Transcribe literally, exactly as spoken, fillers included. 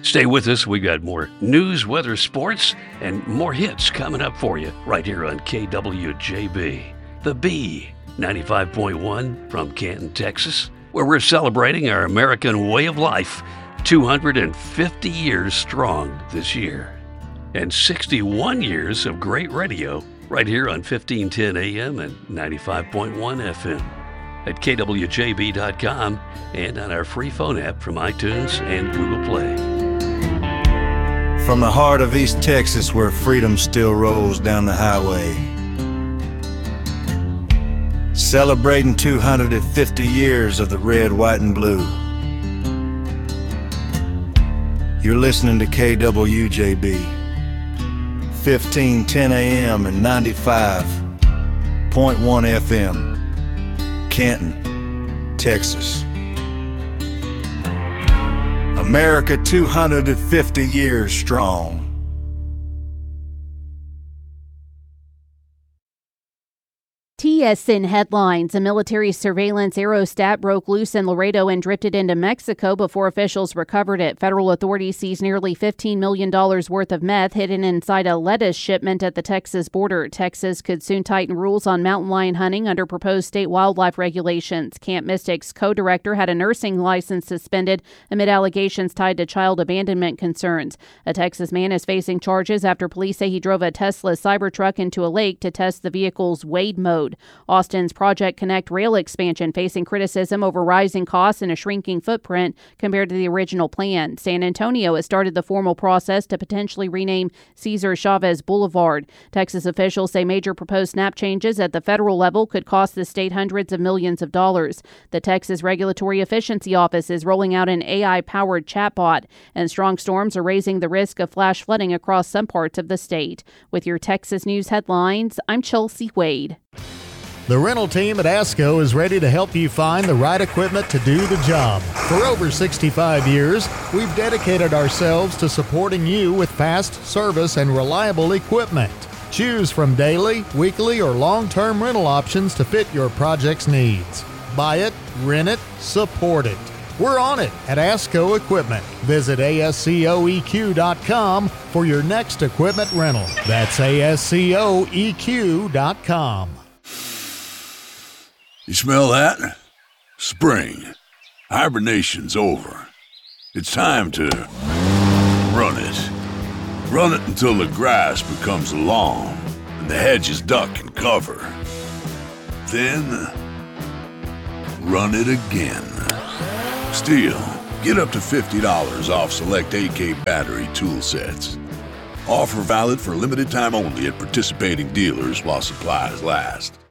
Stay with us. We got more news, weather, sports, and more hits coming up for you right here on K W J B. The B, ninety-five point one from Canton, Texas, where we're celebrating our American way of life, two hundred fifty years strong this year. And sixty-one years of great radio right here on fifteen ten A M and ninety-five point one F M. At K W J B dot com and on our free phone app from iTunes and Google Play. From the heart of East Texas, where freedom still rolls down the highway, celebrating two hundred fifty years of the red, white, and blue. You're listening to K W J B, fifteen ten A M and ninety-five point one F M. Canton, Texas. America two hundred fifty years strong. T S N headlines. A military surveillance aerostat broke loose in Laredo and drifted into Mexico before officials recovered it. Federal authorities seized nearly fifteen million dollars worth of meth hidden inside a lettuce shipment at the Texas border. Texas could soon tighten rules on mountain lion hunting under proposed state wildlife regulations. Camp Mystics co-director had a nursing license suspended amid allegations tied to child abandonment concerns. A Texas man is facing charges after police say he drove a Tesla Cybertruck into a lake to test the vehicle's wade mode. Austin's Project Connect rail expansion facing criticism over rising costs and a shrinking footprint compared to the original plan. San Antonio has started the formal process to potentially rename Cesar Chavez Boulevard. Texas officials say major proposed SNAP changes at the federal level could cost the state hundreds of millions of dollars. The Texas Regulatory Efficiency Office is rolling out an A I-powered chatbot, and strong storms are raising the risk of flash flooding across some parts of the state. With your Texas News headlines, I'm Chelsea Wade. The rental team at ASCO is ready to help you find the right equipment to do the job. For over sixty-five years, we've dedicated ourselves to supporting you with fast service and reliable equipment. Choose from daily, weekly, or long-term rental options to fit your project's needs. Buy it, rent it, support it. We're on it at ASCO Equipment. Visit A S C O E Q dot com for your next equipment rental. That's A S C O E Q dot com. You smell that? Spring. Hibernation's over. It's time to run it. Run it until the grass becomes long and the hedges duck and cover. Then, run it again. Still, get up to fifty dollars off select A K battery tool sets. Offer valid for limited time only at participating dealers while supplies last.